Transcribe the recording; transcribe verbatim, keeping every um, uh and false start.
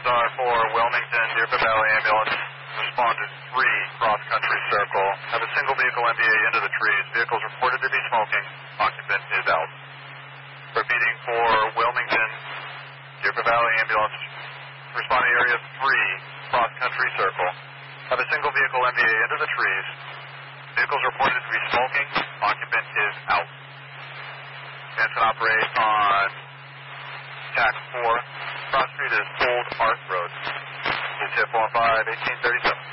are for Wilmington, Deerfield Valley Ambulance. Respond to three cross-country circle. Have a single vehicle M V A into the trees. Vehicles reported to be smoking. Occupant is out. Repeating for Wilmington, Deerfield Valley Ambulance. Respond to area three, cross-country circle. Have a single vehicle M V A into the trees. Vehicles reported to be smoking. Occupant is out. Advance and operate on T A C four. Cross street is Old Ark Road. T F one five, eighteen thirty-seven.